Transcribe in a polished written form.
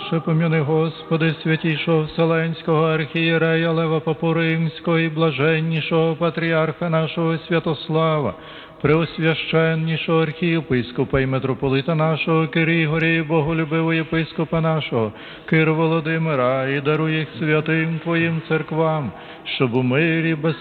наше, пом'яни, Господи, святішого Вселенського архієрея Лева Папу Римського і блаженнішого патріарха нашого Святослава, преосвященнішого архієпископа і митрополита нашого Киригоря і боголюбивого єпископа нашого Кир Володимира, і даруй їх святим Твоїм церквам, щоб у мирі без